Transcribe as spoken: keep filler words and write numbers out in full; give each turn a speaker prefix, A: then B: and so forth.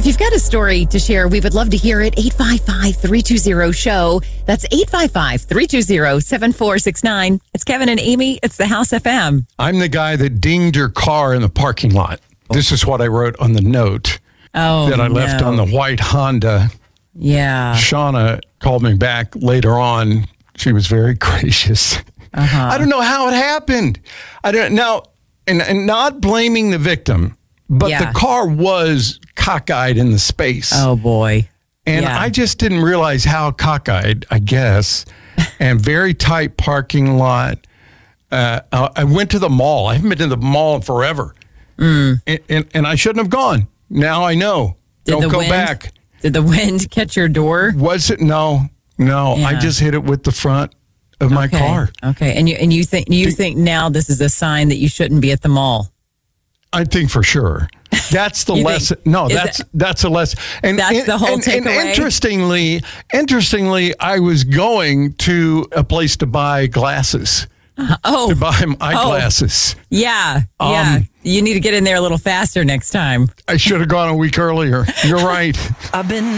A: If you've got a story to share, we would love to hear it. eight five five, three two zero, S H O W. That's eight five five, three two zero, seven four six nine. It's Kevin and Amy. It's the House F M.
B: I'm the guy that dinged your car in the parking lot. This is what I wrote on the note
A: oh,
B: that I left
A: no.
B: on the white Honda.
A: Yeah.
B: Shauna called me back later on. She was very gracious.
A: Uh-huh.
B: I don't know how it happened. I don't now, and, and not blaming the victim, but
A: Yeah.
B: the car was cockeyed in the space.
A: Oh, boy.
B: And
A: Yeah.
B: I just didn't realize how cockeyed, I guess, and very tight parking lot. Uh, I went to the mall. I haven't been to the mall in forever.
A: Mm.
B: And, and, and I shouldn't have gone. Now I know.
A: Did
B: Don't
A: the
B: go
A: wind,
B: back.
A: Did the wind catch your door?
B: Was it? No, no.
A: Yeah.
B: I just hit it with the front of my
A: okay.
B: car.
A: Okay. And you and you think you think now this is a sign that you shouldn't be at the mall?
B: I think for sure. That's the
A: You
B: lesson.
A: think-
B: No,
A: is
B: that's
A: that-
B: that's a lesson. And
A: That's
B: and-
A: the whole
B: and, and
A: takeaway?
B: interestingly, interestingly, I was going to a place to buy glasses.
A: Oh,
B: To buy my eyeglasses.
A: yeah. Yeah.
B: Um,
A: You need to get in there a little faster next time.
B: I should have gone a week earlier. You're right.
C: I've been